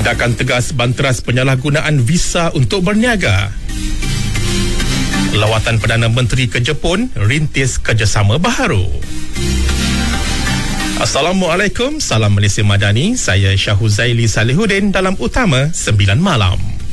Tindakan tegas banteras penyalahgunaan visa untuk berniaga. Lawatan Perdana Menteri ke Jepun rintis kerjasama baharu. Assalamualaikum, salam Malaysia Madani. Saya Syahuzaili Salihuddin dalam Utama 9 Malam.